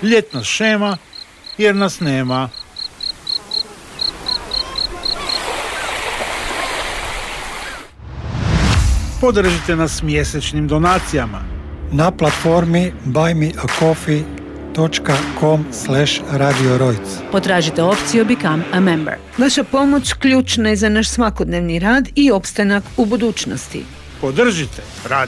Ljetna šema jer nas nema. Podržite nas mjesečnim donacijama na platformi buymeacoffee.com/Radio Rojc. Potražite opciju Become a Member. Vaša pomoć ključna je za naš svakodnevni rad i opstanak u budućnosti. Podržite